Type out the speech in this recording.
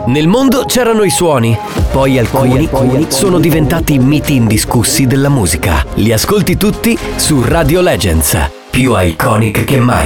Nel mondo c'erano i suoni, poi alcuni sono diventati miti indiscussi della musica. Li ascolti tutti su Radio Legends, più iconic che mai.